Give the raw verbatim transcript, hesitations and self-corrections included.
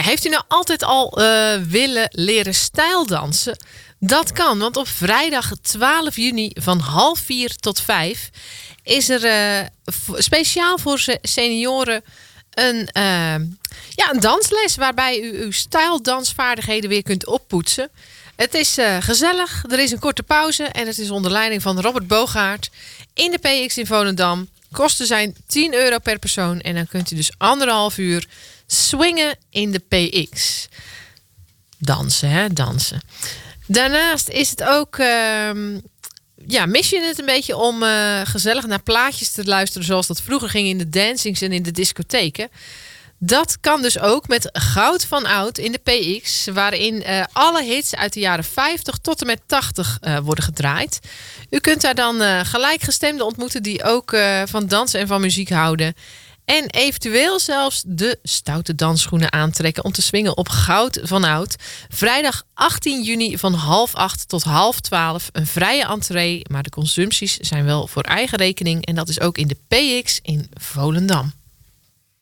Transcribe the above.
heeft u nou altijd al uh, willen leren stijldansen? Dat kan, want op vrijdag twaalf juni van half vier tot vijf is er uh, speciaal voor senioren een, uh, ja, een dansles waarbij u uw stijldansvaardigheden weer kunt oppoetsen. Het is uh, gezellig, er is een korte pauze en het is onder leiding van Robert Boogaard in de P X in Volendam. Kosten zijn tien euro per persoon en dan kunt u dus anderhalf uur swingen in de P X. Dansen, hè, dansen. Daarnaast is het ook, uh, ja, mis je het een beetje om uh, gezellig naar plaatjes te luisteren zoals dat vroeger ging in de dancings en in de discotheken. Dat kan dus ook met Goud van Oud in de P X, waarin uh, alle hits uit de jaren vijftig tot en met tachtig uh, worden gedraaid. U kunt daar dan uh, gelijkgestemden ontmoeten die ook uh, van dansen en van muziek houden. En eventueel zelfs de stoute dansschoenen aantrekken om te swingen op Goud van Oud. Vrijdag achttien juni van half acht tot half twaalf. Een vrije entree, maar de consumpties zijn wel voor eigen rekening. En dat is ook in de P X in Volendam.